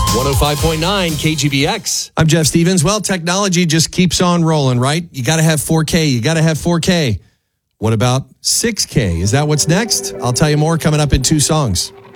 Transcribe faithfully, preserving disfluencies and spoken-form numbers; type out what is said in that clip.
one oh five point nine K G B X. I'm Jeff Stevens. Well, technology just keeps on rolling, right? You got to have four K. You got to have four K. What about six K? Is that what's next? I'll tell you more coming up in two songs.